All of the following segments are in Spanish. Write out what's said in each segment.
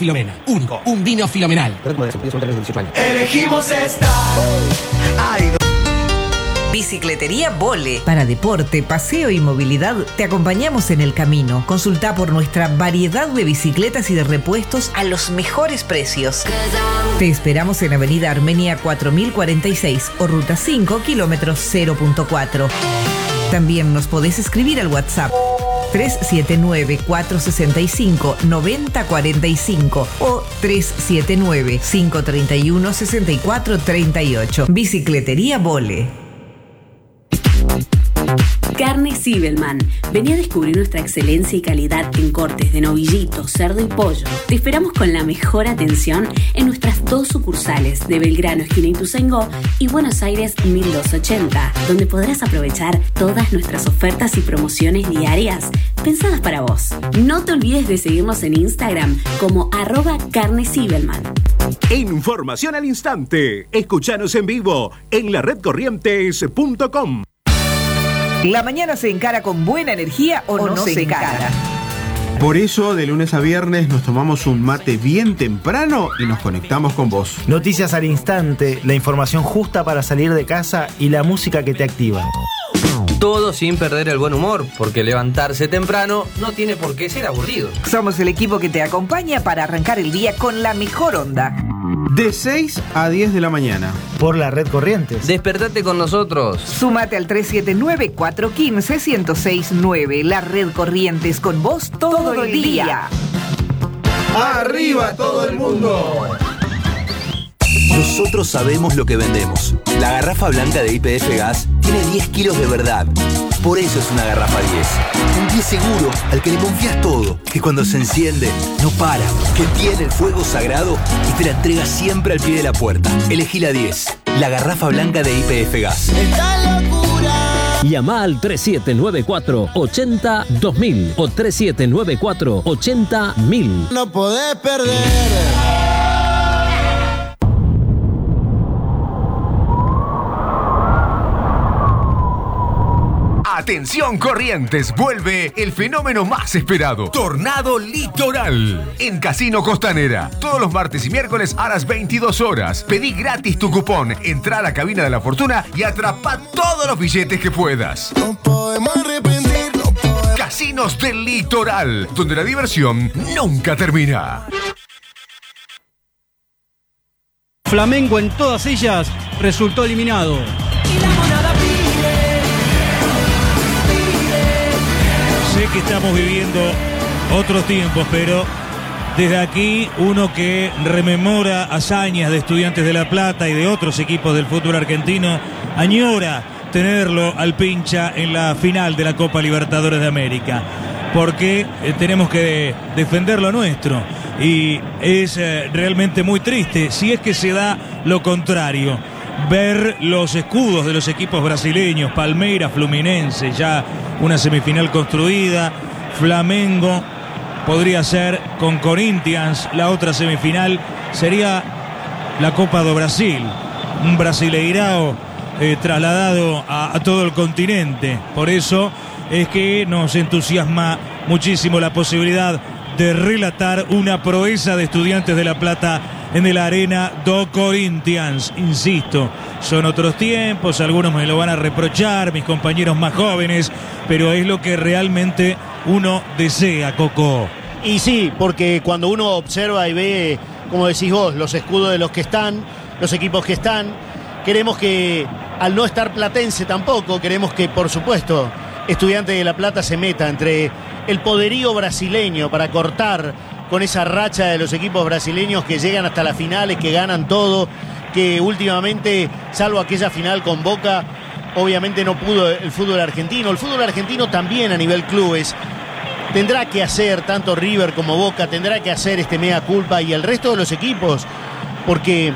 Filomena. Único, un vino fenomenal. Elegimos esta. Bicicletería Vole. Para deporte, paseo y movilidad, te acompañamos en el camino. Consulta por nuestra variedad de bicicletas y de repuestos a los mejores precios. Te esperamos en Avenida Armenia 4046 o Ruta 5, kilómetros 0.4. También nos podés escribir al WhatsApp 379-465-9045 o 379-531-6438. Bicicletería Vole. Carne Zibelman. Vení a descubrir nuestra excelencia y calidad en cortes de novillito, cerdo y pollo. Te esperamos con la mejor atención en nuestras 2 sucursales de Belgrano, esquina Ituzaingó, y Buenos Aires 1280, donde podrás aprovechar todas nuestras ofertas y promociones diarias pensadas para vos. No te olvides de seguirnos en Instagram como @carnezibelman. Información al instante. Escuchanos en vivo en laredcorrientes.com. La mañana se encara con buena energía o no se encara. Por eso, de lunes a viernes nos tomamos un mate bien temprano y nos conectamos con vos. Noticias al instante, la información justa para salir de casa y la música que te activa. Todo sin perder el buen humor, porque levantarse temprano no tiene por qué ser aburrido. Somos el equipo que te acompaña para arrancar el día con la mejor onda. De 6 a 10 de la mañana. Por la Red Corrientes. Despertate con nosotros. Súmate al 379-415-1069. La Red Corrientes, con vos todo el día. ¡Arriba todo el mundo! Nosotros sabemos lo que vendemos. La garrafa blanca de YPF Gas tiene 10 kilos de verdad. Por eso es una garrafa 10. Un 10 seguro al que le confías todo. Que cuando se enciende, no para. Que tiene el fuego sagrado y te la entrega siempre al pie de la puerta. Elegí la 10. La garrafa blanca de YPF Gas. Esta locura. Llama al 3794-80-2000 o 3794-80-1000. No podés perder. Atención Corrientes, vuelve el fenómeno más esperado, Tornado Litoral, en Casino Costanera. Todos los martes y miércoles a las 22 horas. Pedí gratis tu cupón, entra a la cabina de la fortuna y atrapa todos los billetes que puedas. No podemos arrepentir, no podemos. Casinos del Litoral, donde la diversión nunca termina. Flamengo en todas ellas resultó eliminado. Sé que estamos viviendo otros tiempos, pero desde aquí uno que rememora hazañas de Estudiantes de La Plata y de otros equipos del fútbol argentino, añora tenerlo al Pincha en la final de la Copa Libertadores de América, porque tenemos que defender lo nuestro y es realmente muy triste si es que se da lo contrario. Ver los escudos de los equipos brasileños, Palmeiras, Fluminense, ya una semifinal construida, Flamengo podría ser con Corinthians, la otra semifinal sería la Copa do Brasil, un Brasileirao trasladado a todo el continente. Por eso es que nos entusiasma muchísimo la posibilidad de relatar una proeza de Estudiantes de La Plata en el Arena do Corinthians. Insisto, son otros tiempos, algunos me lo van a reprochar, mis compañeros más jóvenes, pero es lo que realmente uno desea, Coco. Y sí, porque cuando uno observa y ve, como decís vos, los escudos de los que están, los equipos que están, queremos que, al no estar Platense tampoco, queremos que, por supuesto, Estudiantes de La Plata se meta entre el poderío brasileño para cortar con esa racha de los equipos brasileños que llegan hasta las finales, que ganan todo, que últimamente, salvo aquella final con Boca, obviamente no pudo el fútbol argentino. El fútbol argentino también a nivel clubes tendrá que hacer, tanto River como Boca, tendrá que hacer este mea culpa y el resto de los equipos, porque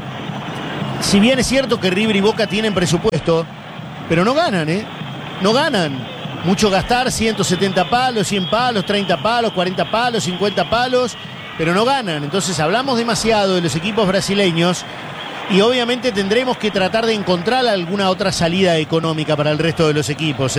si bien es cierto que River y Boca tienen presupuesto, pero no ganan, no ganan. Mucho gastar, 170 palos, 100 palos, 30 palos, 40 palos, 50 palos, pero no ganan. Entonces hablamos demasiado de los equipos brasileños y obviamente tendremos que tratar de encontrar alguna otra salida económica para el resto de los equipos,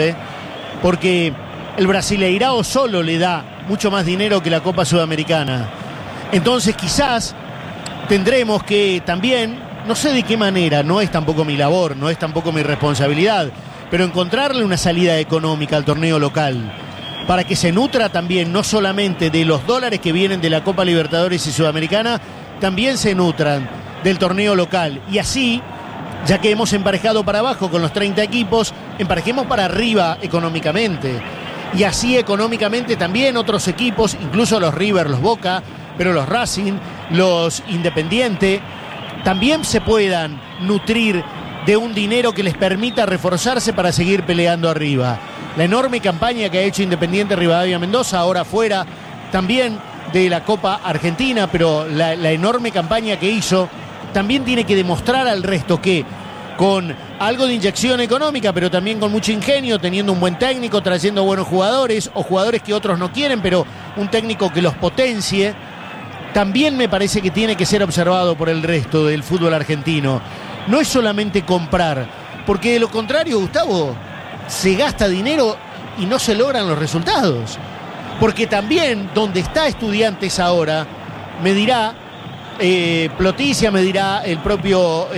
porque el Brasileirao solo le da mucho más dinero que la Copa Sudamericana. Entonces quizás tendremos que también, no sé de qué manera, no es tampoco mi labor, no es tampoco mi responsabilidad, pero encontrarle una salida económica al torneo local para que se nutra también no solamente de los dólares que vienen de la Copa Libertadores y Sudamericana, también se nutran del torneo local. Y así, ya que hemos emparejado para abajo con los 30 equipos, emparejemos para arriba económicamente. Y así económicamente también otros equipos, incluso los River, los Boca, pero los Racing, los Independiente, también se puedan nutrir de un dinero que les permita reforzarse para seguir peleando arriba. La enorme campaña que ha hecho Independiente Rivadavia Mendoza, ahora fuera también de la Copa Argentina, pero la enorme campaña que hizo también tiene que demostrar al resto que con algo de inyección económica, pero también con mucho ingenio, teniendo un buen técnico, trayendo buenos jugadores o jugadores que otros no quieren, pero un técnico que los potencie, también me parece que tiene que ser observado por el resto del fútbol argentino. No es solamente comprar, porque de lo contrario, Gustavo, se gasta dinero y no se logran los resultados. Porque también donde está Estudiantes ahora, me dirá Ploticia, me dirá el propio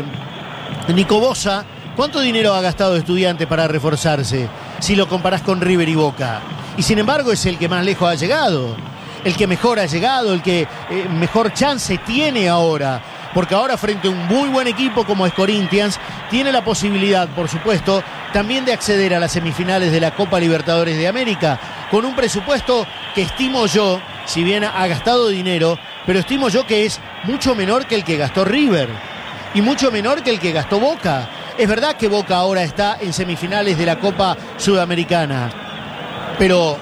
Nico Bosa, ¿cuánto dinero ha gastado Estudiantes para reforzarse si lo comparás con River y Boca? Y sin embargo es el que más lejos ha llegado, el que mejor ha llegado, el que mejor chance tiene ahora. Porque ahora frente a un muy buen equipo como es Corinthians, tiene la posibilidad, por supuesto, también de acceder a las semifinales de la Copa Libertadores de América, con un presupuesto que estimo yo, si bien ha gastado dinero, pero estimo yo que es mucho menor que el que gastó River y mucho menor que el que gastó Boca. Es verdad que Boca ahora está en semifinales de la Copa Sudamericana, pero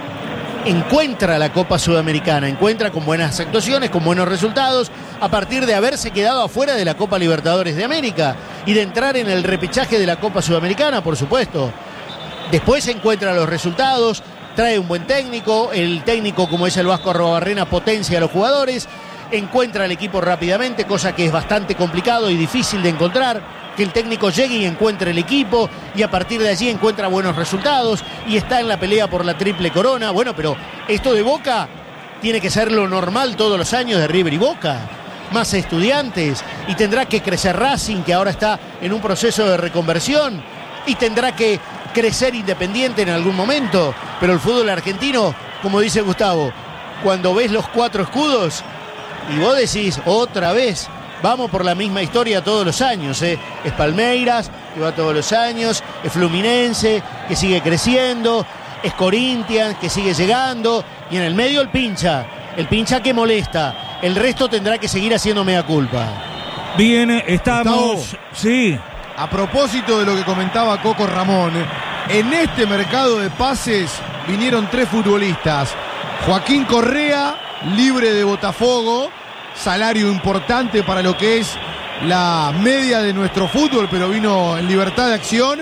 encuentra la Copa Sudamericana, encuentra con buenas actuaciones, con buenos resultados, a partir de haberse quedado afuera de la Copa Libertadores de América y de entrar en el repechaje de la Copa Sudamericana, por supuesto. Después encuentra los resultados, trae un buen técnico, el técnico como es el Vasco Arrobarrena potencia a los jugadores, encuentra al equipo rápidamente, cosa que es bastante complicado y difícil de encontrar, que el técnico llegue y encuentre el equipo y a partir de allí encuentra buenos resultados y está en la pelea por la triple corona. Bueno, pero esto de Boca tiene que ser lo normal todos los años de River y Boca, más Estudiantes, y tendrá que crecer Racing, que ahora está en un proceso de reconversión, y tendrá que crecer Independiente en algún momento, pero el fútbol argentino, como dice Gustavo, cuando ves los 4 escudos y vos decís otra vez, vamos por la misma historia todos los años, Es Palmeiras, que va todos los años, es Fluminense, que sigue creciendo, es Corinthians, que sigue llegando, y en el medio el pincha que molesta. El resto tendrá que seguir haciendo mea culpa. Bien, estamos... Gustavo, sí. A propósito de lo que comentaba Coco Ramón, en este mercado de pases vinieron 3 futbolistas. Joaquín Correa, libre de Botafogo, salario importante para lo que es la media de nuestro fútbol, pero vino en libertad de acción.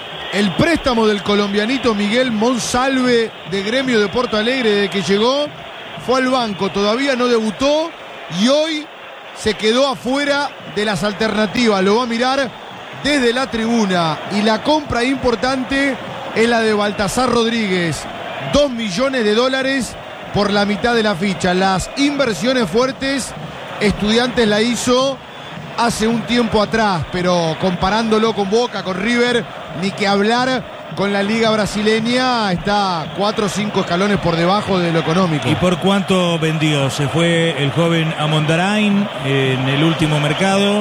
El préstamo del colombianito Miguel Monsalve de Gremio de Porto Alegre, desde que llegó, fue al banco, todavía no debutó y hoy se quedó afuera de las alternativas. Lo va a mirar desde la tribuna. Y la compra importante es la de Baltasar Rodríguez, $2 millones por la mitad de la ficha. Las inversiones fuertes, Estudiantes la hizo hace un tiempo atrás, pero comparándolo con Boca, con River, ni que hablar. Con la liga brasileña está 4 o 5 escalones por debajo de lo económico. ¿Y por cuánto vendió? Se fue el joven Amondarain en el último mercado.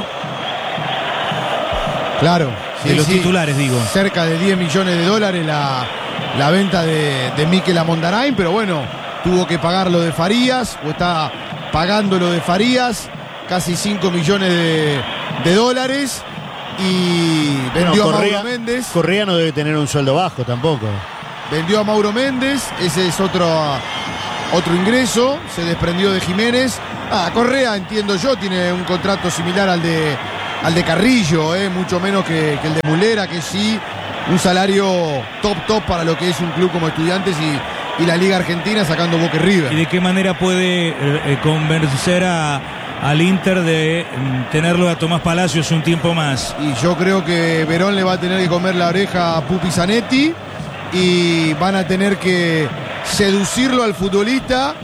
Claro. De los titulares, digo. Cerca de $10 millones la venta de Mikel Amondarain, pero bueno, tuvo que pagar lo de Farías, o está pagando lo de Farías, casi $5 millones de dólares. Y vendió a Mauro Méndez. Correa no debe tener un sueldo bajo tampoco. Vendió a Mauro Méndez, ese es otro ingreso. Se desprendió de Jiménez. Correa, entiendo yo, tiene un contrato similar al de Carrillo, mucho menos que el de Mulera, que sí, un salario top para lo que es un club como Estudiantes y la Liga Argentina, sacando Boca y River. ¿Y de qué manera puede convencer al Inter de tenerlo a Tomás Palacios un tiempo más? Y yo creo que Verón le va a tener que comer la oreja a Pupi Zanetti y van a tener que seducirlo al futbolista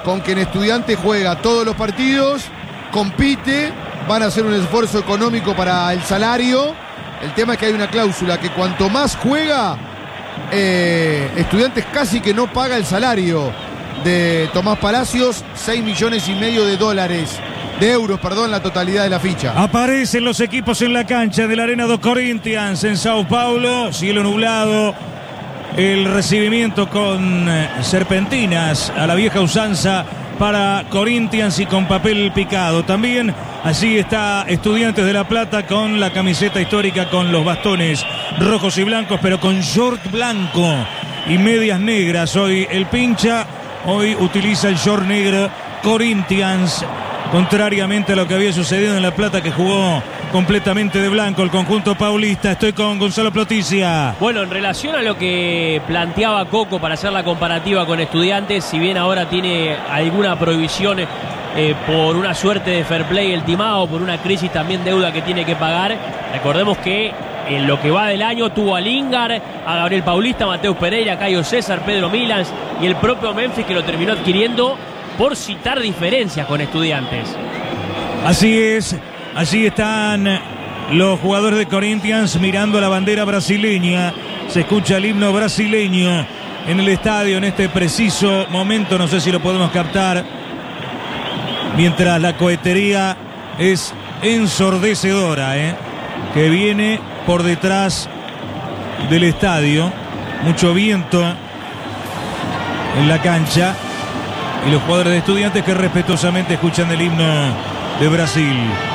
con que en Estudiantes juega todos los partidos, compite, van a hacer un esfuerzo económico para el salario. El tema es que hay una cláusula que cuanto más juega, Estudiantes casi que no paga el salario de Tomás Palacios, 6,5 millones de euros, la totalidad de la ficha. Aparecen los equipos en la cancha de la Arena dos Corinthians en Sao Paulo, cielo nublado, el recibimiento con serpentinas a la vieja usanza para Corinthians y con papel picado. También allí está Estudiantes de La Plata con la camiseta histórica, con los bastones rojos y blancos, pero con short blanco y medias negras. Hoy el pincha, hoy utiliza el short negro Corinthians, contrariamente a lo que había sucedido en La Plata, que jugó completamente de blanco el conjunto paulista. Estoy con Gonzalo Ploticia. Bueno, en relación a lo que planteaba Coco para hacer la comparativa con Estudiantes, si bien ahora tiene alguna prohibición por una suerte de fair play el timado, por una crisis también deuda que tiene que pagar, recordemos que en lo que va del año tuvo a Lingard, a Gabriel Paulista, a Mateus Pereira, a Caio César, Pedro Milans y el propio Memphis, que lo terminó adquiriendo por citar diferencias con Estudiantes. Así es, allí están los jugadores de Corinthians mirando la bandera brasileña. Se escucha el himno brasileño en el estadio en este preciso momento. No sé si lo podemos captar, mientras la cohetería es ensordecedora, que viene por detrás del estadio. Mucho viento en la cancha y los jugadores de Estudiantes que respetuosamente escuchan el himno de Brasil.